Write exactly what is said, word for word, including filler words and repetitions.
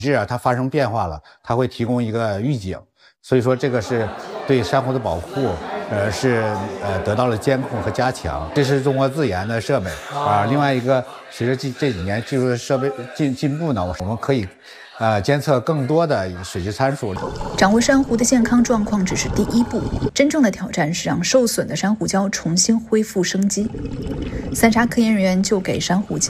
质啊，它发生变化了，它会提供一个预警，所以说这个是对珊瑚的保护，呃是呃得到了监控和加强。这是中国自研的设备啊。另外一个，随着这这几年技术设备进进步呢，我们可以呃监测更多的水质参数。 掌握珊瑚的健康状况只是第一步，真正的挑战是让受损的珊瑚礁重新恢复生机。三沙科研人员就给珊瑚